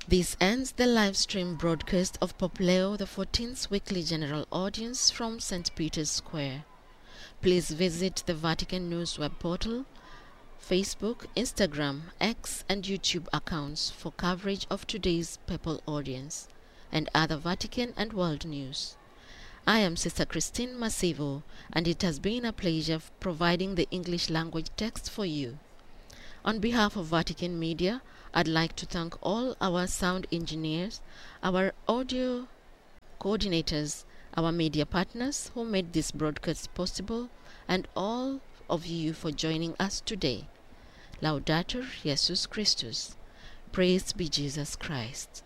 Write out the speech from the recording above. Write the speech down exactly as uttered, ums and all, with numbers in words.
This ends the live stream broadcast of Pope Leo the fourteenth's weekly general audience from Saint Peter's Square. Please visit the Vatican News web portal, Facebook, Instagram, X, and YouTube accounts for coverage of today's papal audience and other Vatican and world news. I am Sister Christine Masivo, and it has been a pleasure providing the English language text for you. On behalf of Vatican Media, I'd like to thank all our sound engineers, our audio coordinators, our media partners who made this broadcast possible, and all of you for joining us today. Laudator Jesus Christus. Praise be Jesus Christ.